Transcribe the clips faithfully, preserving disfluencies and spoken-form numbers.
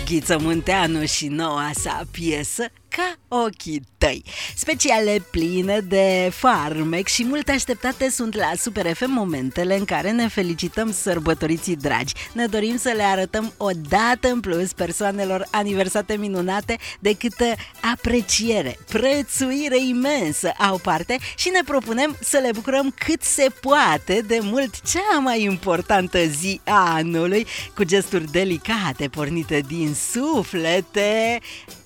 Ghiță Munteanu și noua sa piesă Ca ochii tăi. Speciale pline de farmec și mult așteptate sunt la Super F M momentele în care ne felicităm sărbătoriții dragi. Ne dorim să le arătăm o dată în plus persoanelor aniversate minunate de câtă apreciere, prețuire imensă au parte și ne propunem să le bucurăm cât se poate de mult cea mai importantă zi a anului, cu gesturi delicate pornite din suflete.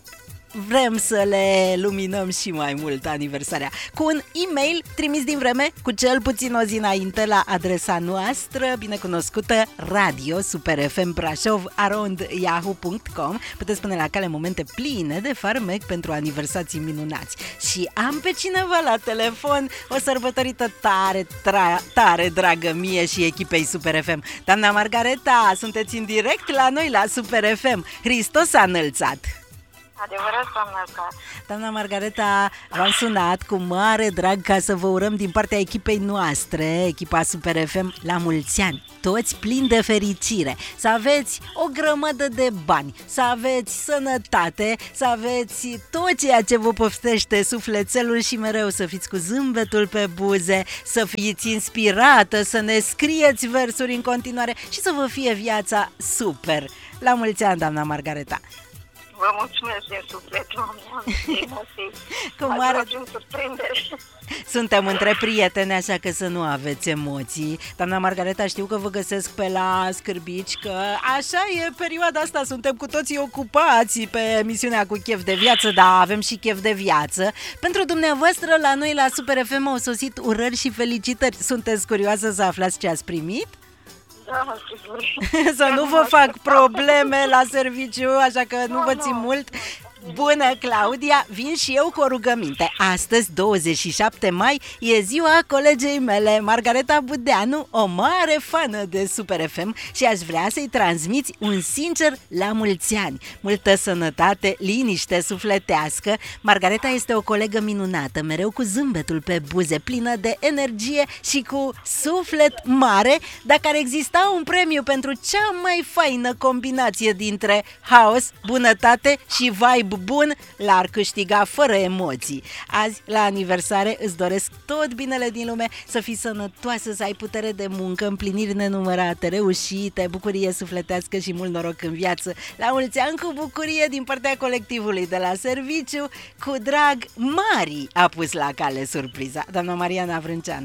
Vrem să le luminăm și mai mult aniversarea cu un e-mail trimis din vreme cu cel puțin o zi înainte la adresa noastră binecunoscută radio superfm brașov arond yahoo punct com. Puteți spune la cale momente pline de farmec pentru aniversații minunați. Și am pe cineva la telefon, o sărbătorită tare, tra- tare dragă mie și echipei Super F M. Doamna Margareta, sunteți în direct la noi la Super F M. Hristos a înălțat! Adevărat, doamna Ca. Doamna Margareta, v-am sunat cu mare drag ca să vă urăm din partea echipei noastre, echipa Super F M, la mulți ani, toți plini de fericire, să aveți o grămadă de bani, să aveți sănătate, să aveți tot ceea ce vă poftește sufletelul și mereu să fiți cu zâmbetul pe buze, să fiți inspirată, să ne scrieți versuri în continuare și să vă fie viața super. La mulți ani, doamna Margareta! Vă mulțumesc din suflet, am emoții. Cu mare... surprindere. Suntem între prieteni, așa că să nu aveți emoții. Doamna Margareta, știu că vă găsesc pe la scârbici, că așa e perioada asta, suntem cu toții ocupați pe emisiunea cu chef de viață, dar avem și chef de viață. Pentru dumneavoastră, la noi la Super F M au sosit urări și felicitări. Sunteți curioasă să aflați ce ați primit? Da, sigur. Să nu vă fac probleme la serviciu, așa că nu vă țin mult. Bună, Claudia, vin și eu cu o rugăminte. Astăzi, douăzeci și șapte mai, e ziua colegei mele, Margareta Budeanu, o mare fană de Super F M și aș vrea să-i transmiți un sincer la mulți ani. Multă sănătate, liniște sufletească. Margareta este o colegă minunată, mereu cu zâmbetul pe buze, plină de energie și cu suflet mare. Dacă ar exista un premiu pentru cea mai faină combinație dintre haos, bunătate și vibe bun, l-ar câștiga fără emoții. Azi, la aniversare, îți doresc tot binele din lume, să fii sănătoasă, să ai putere de muncă, împliniri nenumărate, reușite, bucurie sufletească și mult noroc în viață. La mulți ani cu bucurie din partea colectivului de la serviciu, cu drag, Mari a pus la cale surpriza. Doamna Mariana Vrânceanu.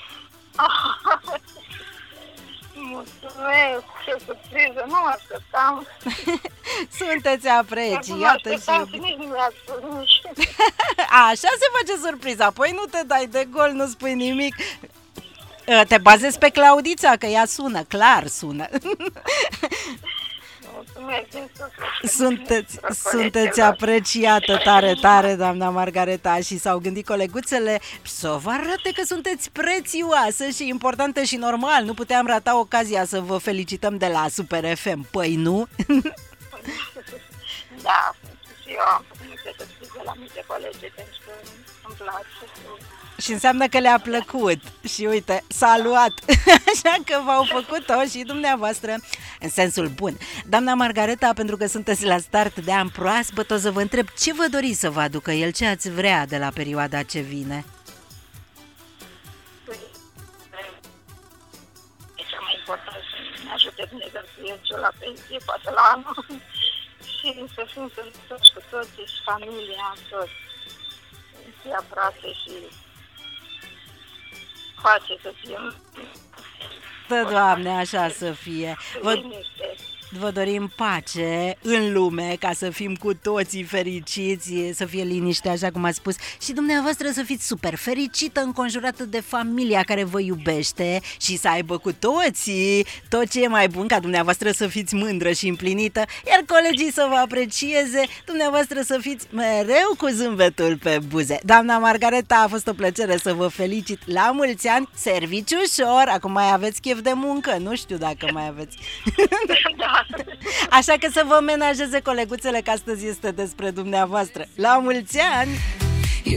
Mulțumesc, ce surpriză, nu așteptam. Sunteți apreciată și... Așa se face surpriza, apoi nu te dai de gol, nu spui nimic. Te bazezi pe Claudița, că ea sună, clar sună. Sunteți, sunteți apreciată tare, tare, doamna Margareta, și s-au gândit coleguțele să vă arate că sunteți prețioasă și importantă și normal. Nu puteam rata ocazia să vă felicităm de la Super F M, păi nu? Da, și eu am făcut multe surprize la multe colegi, pentru că îmi place. Și înseamnă că le-a plăcut. Și uite, s-a luat. Așa că v-au făcut-o și dumneavoastră în sensul bun. Doamna Margareta, pentru că sunteți la start de an proaspăt, o să vă întreb ce vă doriți să vă aducă el, ce ați vrea de la perioada ce vine? E cea mai important să ne ajute Dumnezeu să ies eu la pensie, poate la anul. Și să fim sănătoși cu toții și familia, toți. Și aproape și face să fim. Da, Doamne, așa să fie. Vă, vă dorim pace în lume, ca să fim cu toții fericiți, să fie liniște, așa cum ați spus, și dumneavoastră să fiți super fericită, înconjurată de familia care vă iubește și să aibă cu toții tot ce e mai bun, ca dumneavoastră să fiți mândră și împlinită, iar colegii să vă aprecieze, dumneavoastră să fiți mereu cu zâmbetul pe buze. Doamna Margareta, a fost o plăcere să vă felicit, la mulți ani, serviciu ușor, acum mai aveți chef de muncă, nu știu dacă mai aveți. Da. Așa că să vă menajeze coleguțele, că astăzi este despre dumneavoastră. La mulți ani!